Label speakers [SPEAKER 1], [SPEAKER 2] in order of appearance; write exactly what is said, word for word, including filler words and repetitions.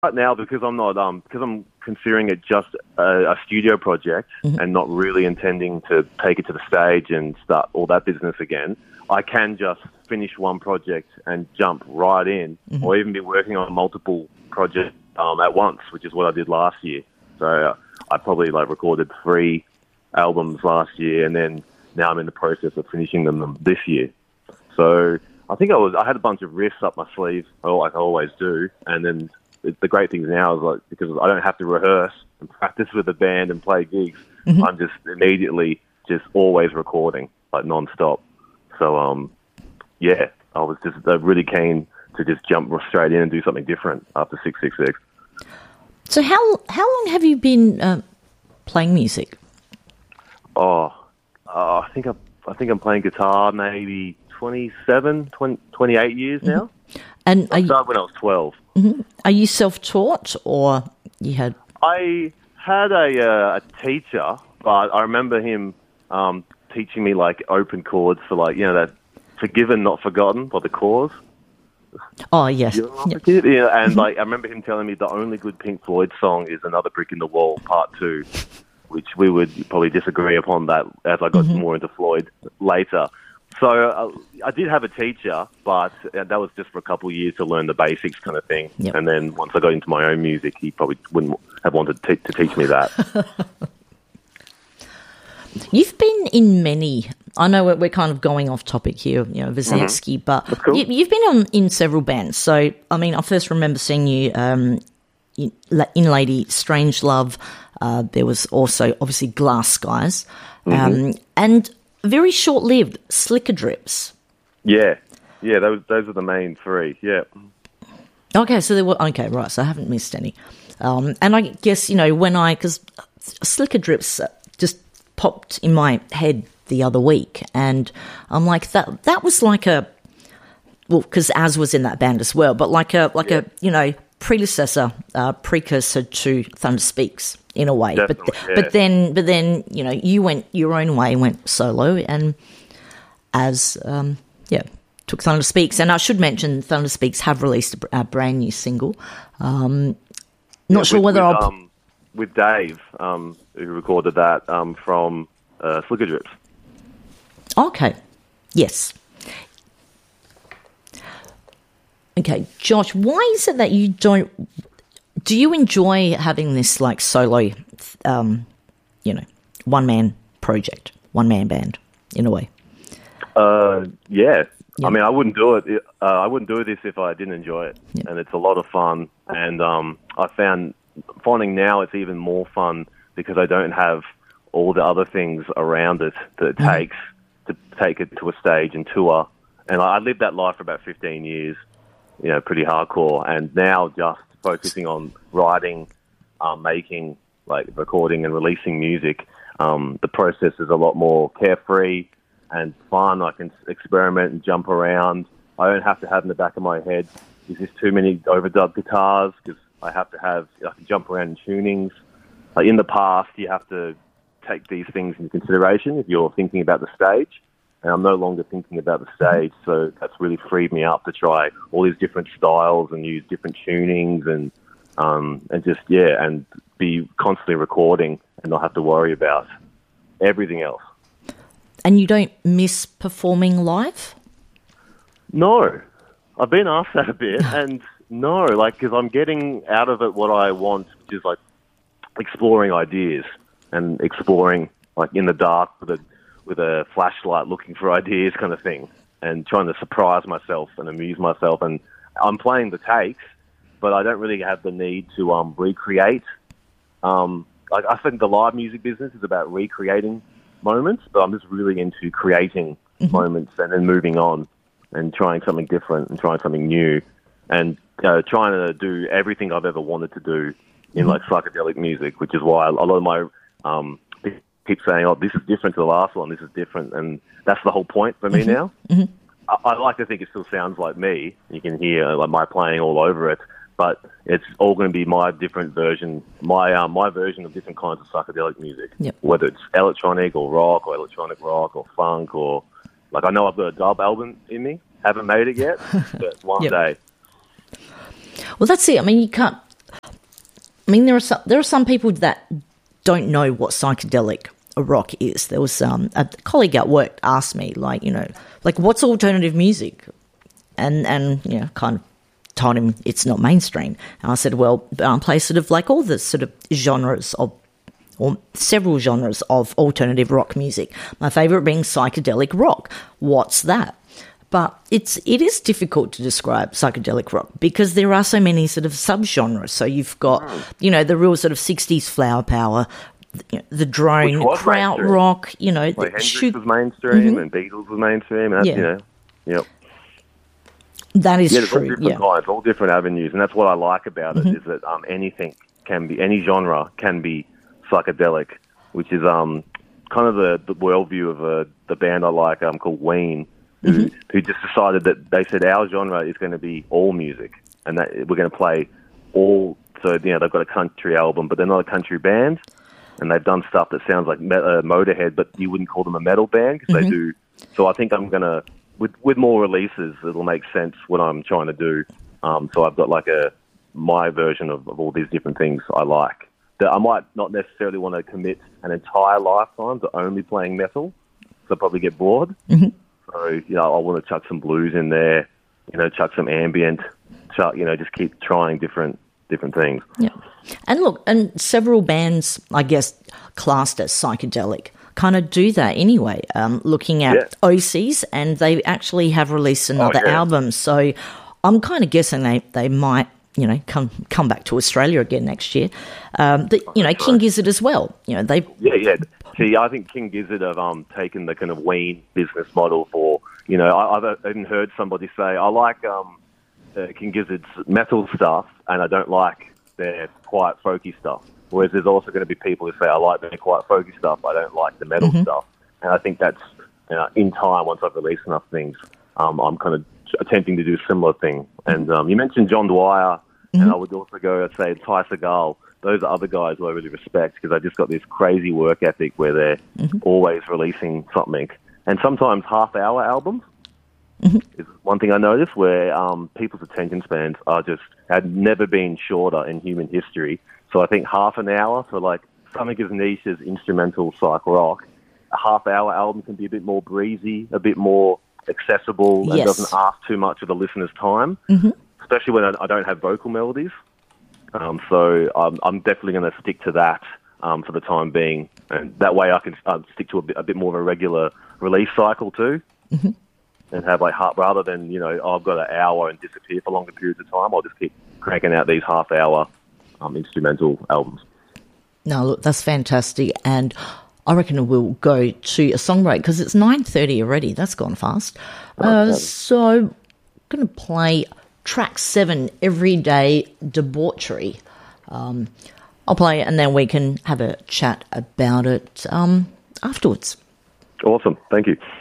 [SPEAKER 1] right now, because I'm not um because I'm considering it just a, a studio project
[SPEAKER 2] Mm-hmm.
[SPEAKER 1] and not really intending to take it to the stage and start all that business again. I can just finish one project and jump right in,
[SPEAKER 2] Mm-hmm.
[SPEAKER 1] or even be working on multiple projects um, at once, which is what I did last year. So uh, I probably like recorded three albums last year, and then now I'm in the process of finishing them this year. So I think I was I had a bunch of riffs up my sleeve, oh, like I always do, and then the the great thing now is like because I don't have to rehearse and practice with the band and play gigs,
[SPEAKER 2] Mm-hmm.
[SPEAKER 1] I'm just immediately just always recording like non-stop. So um, yeah, I was just uh, really keen to just jump straight in and do something different after six six six.
[SPEAKER 2] So how how long have you been uh, playing music?
[SPEAKER 1] Oh, uh, I think I I think I'm playing guitar maybe twenty-seven, twenty, twenty-eight years now.
[SPEAKER 2] And are
[SPEAKER 1] I
[SPEAKER 2] you,
[SPEAKER 1] started when I was twelve.
[SPEAKER 2] are you self-taught, or you had?
[SPEAKER 1] I had a, uh, a teacher, but I remember him um, teaching me like open chords for like, you know, that forgiven, not forgotten by The Cause.
[SPEAKER 2] Oh yes,
[SPEAKER 1] You know,
[SPEAKER 2] yeah.
[SPEAKER 1] yeah, and like I remember him telling me the only good Pink Floyd song is Another Brick in the Wall, Part Two, which we would probably disagree upon that as I got more into Floyd later. So uh, I did have a teacher, but uh, that was just for a couple of years to learn the basics kind of thing.
[SPEAKER 2] Yep.
[SPEAKER 1] And then once I got into my own music, he probably wouldn't have wanted to, to teach me that.
[SPEAKER 2] You've been in many. I know we're, we're kind of going off topic here, you know, Wisniewski, but
[SPEAKER 1] cool.
[SPEAKER 2] you, you've been on in several bands. So I mean, I first remember seeing you um, in, in Lady Strangelove. Uh, there was also obviously Glass Skies, um, and very short-lived Slicker Drips.
[SPEAKER 1] Yeah, yeah, those those are the main three. Yeah,
[SPEAKER 2] Okay, so there were okay, right? So I haven't missed any, um, and I guess you know when I because Slicker Drips just popped in my head the other week, and I'm like that that was like a well because Az was in that band as well, but like a like
[SPEAKER 1] Yeah.
[SPEAKER 2] a you know predecessor, uh, precursor to Thunder Speaks in a way.
[SPEAKER 1] Definitely,
[SPEAKER 2] but
[SPEAKER 1] yeah.
[SPEAKER 2] but then but then you know you went your own way, went solo, and as um, yeah. took Thunder Speaks, and I should mention Thunder Speaks have released a, br- a brand new single. Um, not
[SPEAKER 1] Yeah,
[SPEAKER 2] sure
[SPEAKER 1] with,
[SPEAKER 2] whether
[SPEAKER 1] with,
[SPEAKER 2] I'll.
[SPEAKER 1] um, with Dave, um, who recorded that um, from uh, Slicker Drips.
[SPEAKER 2] Okay, yes. Okay, Josh, why is it that you don't? Do you enjoy having this like solo, um, you know, one man project, one man band, in a way?
[SPEAKER 1] Uh, yeah.
[SPEAKER 2] Yeah.
[SPEAKER 1] I mean, I wouldn't do it. Uh, I wouldn't do this if I didn't enjoy it,
[SPEAKER 2] Yeah.
[SPEAKER 1] and it's a lot of fun. And um, I found finding now it's even more fun because I don't have all the other things around it that it
[SPEAKER 2] Mm-hmm.
[SPEAKER 1] takes to take it to a stage and tour. And I, I lived that life for about fifteen years, you know, pretty hardcore. And now just focusing on writing, um, making, like recording and releasing music, um, the process is a lot more carefree and fun. I can experiment and jump around. I don't have to have in the back of my head, is this too many overdub guitars? Because I have to have, I can jump around in tunings. Like in the past, you have to take these things into consideration if you're thinking about the stage. And I'm no longer thinking about the stage, so that's really freed me up to try all these different styles and use different tunings and um, and just, yeah, and be constantly recording and not have to worry about everything else.
[SPEAKER 2] And you don't miss performing live?
[SPEAKER 1] No, I've been asked that a bit, and no, like because I'm getting out of it what I want, which is like exploring ideas and exploring like in the dark with a with a flashlight, looking for ideas, kind of thing, and trying to surprise myself and amuse myself. And I'm playing the takes, but I don't really have the need to um, recreate. Um, like I think the live music business is about recreating moments, but I'm just really into creating moments and then moving on and trying something different and trying something new and uh, trying to do everything I've ever wanted to do in like psychedelic music, which is why a lot of my um, people keep saying, "Oh, this is different to the last one. This is different," and that's the whole point for me now. I, I like to think it still sounds like me. You can hear like my playing all over it. But it's all going to be my different version, my um, my version of different kinds of psychedelic music,
[SPEAKER 2] Yep.
[SPEAKER 1] whether it's electronic or rock or electronic rock or funk or, like I know I've got a dub album in me, haven't made it yet, but one
[SPEAKER 2] Yep.
[SPEAKER 1] day.
[SPEAKER 2] Well, that's it. I mean, you can't. I mean, there are some, there are some people that don't know what psychedelic rock is. There was um, a colleague at work asked me, like, you know, like, what's alternative music? And, and you know, kind of told him it's not mainstream. And I said, well, um, play sort of like all the sort of genres of, or several genres of alternative rock music. My favourite being psychedelic rock. What's that? But it's it is difficult to describe psychedelic rock because there are so many sort of subgenres. So you've got, you know, the real sort of sixties flower power, you know, the drone, kraut rock, you know.
[SPEAKER 1] Like
[SPEAKER 2] the
[SPEAKER 1] Hendrix
[SPEAKER 2] shoot,
[SPEAKER 1] was mainstream
[SPEAKER 2] mm-hmm.
[SPEAKER 1] and Beatles was mainstream. And that's,
[SPEAKER 2] yeah.
[SPEAKER 1] you know, yep.
[SPEAKER 2] That is
[SPEAKER 1] yeah, there's
[SPEAKER 2] true.
[SPEAKER 1] all different
[SPEAKER 2] yeah.
[SPEAKER 1] kinds, all different avenues. And that's what I like about it,
[SPEAKER 2] mm-hmm.
[SPEAKER 1] is that um, anything can be, any genre can be psychedelic, which is um, kind of the, the worldview of uh, the band I like um, called Ween. Who, mm-hmm. who just decided that they said our genre is going to be all music and that we're going to play all. So, you know, they've got a country album, but they're not a country band, and they've done stuff that sounds like me- uh, Motorhead, but you wouldn't call them a metal band because mm-hmm. they do. So I think I'm going to, with with more releases, it'll make sense what I'm trying to do. Um, so I've got like a my version of, of all these different things I like. That I might not necessarily want to commit an entire lifetime to only playing metal, so I'll probably get bored.
[SPEAKER 2] Mm-hmm.
[SPEAKER 1] So, you know, I want to chuck some blues in there, you know, chuck some ambient, chuck, you know, just keep trying different different things.
[SPEAKER 2] Yeah. And look, and several bands, I guess, classed as psychedelic kind of do that anyway, um, looking at yeah. O Cs, and they actually have released another oh, yeah. album. So I'm kind of guessing they, they might, you know, come come back to Australia again next year. Um, the, you know, King Gizzard as well. You know, they
[SPEAKER 1] yeah, yeah. See, I think King Gizzard have um, taken the kind of Ween business model for, you know, I, I've even heard somebody say, I like um, uh, King Gizzard's metal stuff and I don't like their quiet folky stuff. Whereas there's also going to be people who say, I like their quiet folky stuff, I don't like the metal mm-hmm. stuff. And I think that's, you know, in time, once I've released enough things, um, I'm kind of attempting to do a similar thing. And um, you mentioned John Dwyer, mm-hmm. and I would also go and say Ty Segall. Those are other guys who I really respect because they just got this crazy work ethic where they're mm-hmm. always releasing something. And sometimes half-hour albums mm-hmm. is one thing I noticed where um, people's attention spans are just, had never been shorter in human history. So I think half an hour for like something as niche as instrumental psych rock, a half-hour album can be a bit more breezy, a bit more accessible, yes. and doesn't ask too much of the listener's time, mm-hmm. especially when I, I don't have vocal melodies. Um, so I'm, I'm definitely going to stick to that um, for the time being, and that way I can uh, stick to a bit, a bit more of a regular release cycle too, mm-hmm. and have like rather than, you know, oh, I've got an hour and disappear for longer periods of time, I'll just keep cranking out these half-hour um, instrumental albums.
[SPEAKER 2] No, look, that's fantastic, and I reckon we'll go to a song break because it's nine thirty already. That's gone fast. Uh, so I'm going to play track seven, Everyday Debauchery. Um, I'll play it and then we can have a chat about it um, afterwards.
[SPEAKER 1] Awesome. Thank you.